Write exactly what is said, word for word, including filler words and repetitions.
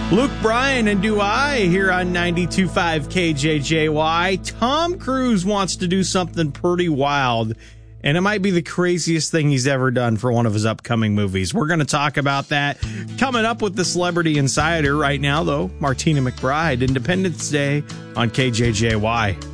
Luke Bryan and Do I here on ninety-two point five K J J Y. Tom Cruise wants to do something pretty wild, and it might be the craziest thing he's ever done for one of his upcoming movies. We're going to talk about that coming up with the Celebrity Insider. Right now, though, Martina McBride, Independence Day on K J J Y.